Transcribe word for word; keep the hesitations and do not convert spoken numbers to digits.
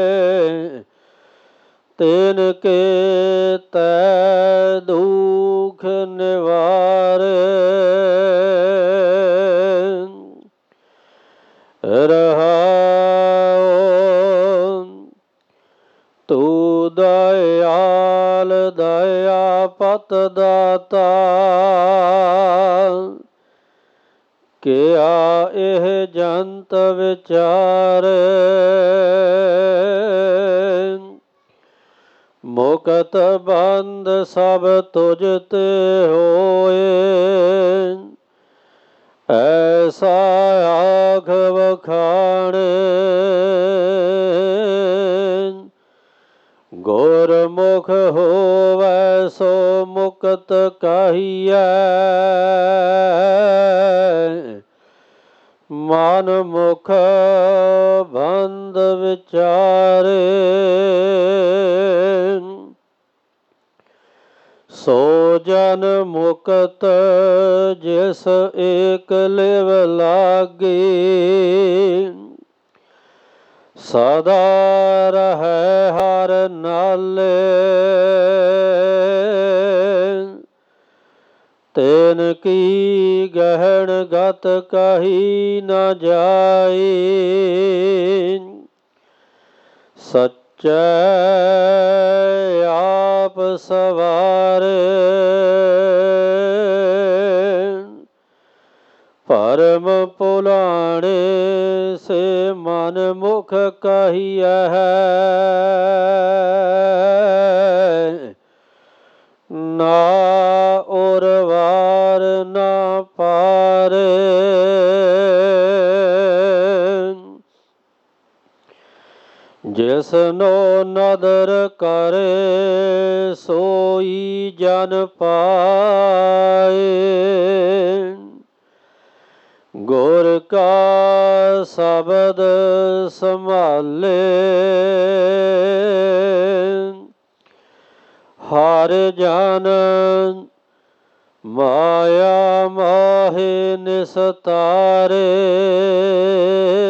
तेन के तै दुख निवारे। रहाओ तू दयाल दया पत दाता, किया एह जंत विचारे। मुकत बंद सब तुझ ते होए, ऐसा आख वखाणे। गुरमुख होवै सो मुकत कहियै, मन मुख बंद विचारे। सो जन मुकत जिस एक लिव लागी, सदा रहै हर नाले। तेन की गहन गत कही न जाई, सच्चै आप सवारे। परम भुलाणे से मन मुख कहियै, ना उर वार ना पारे। जिसनो नदर करे सोई जन पाए, गुर का शब्द संभाले। हर जन माया माहे निस्तारे,